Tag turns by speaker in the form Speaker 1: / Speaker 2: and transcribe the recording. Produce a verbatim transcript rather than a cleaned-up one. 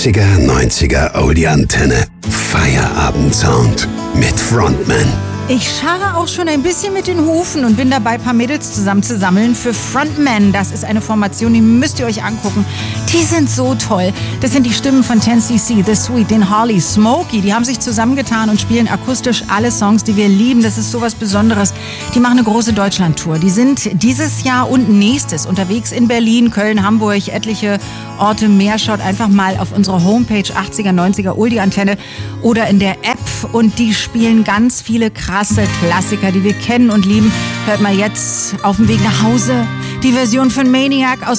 Speaker 1: achtziger, neunziger Oldie-Antenne. Feierabend-Sound mit Frontman.
Speaker 2: Ich scharre auch schon ein bisschen mit den Hufen und bin dabei, ein paar Mädels zusammenzusammeln für Frontman. Das ist eine Formation, die müsst ihr euch angucken. Die sind so toll. Das sind die Stimmen von ten C C, The Sweet, den Harley, Smokey. Die haben sich zusammengetan und spielen akustisch alle Songs, die wir lieben. Das ist sowas Besonderes. Die machen eine große Deutschlandtour. Die sind dieses Jahr und nächstes unterwegs in Berlin, Köln, Hamburg, etliche Orte mehr. Schaut einfach mal auf unsere Homepage achtziger, neunziger Oldie-Antenne oder in der App. Und die spielen ganz viele krasse Klassiker, die wir kennen und lieben. Hört mal jetzt auf dem Weg nach Hause die Version von Maniac aus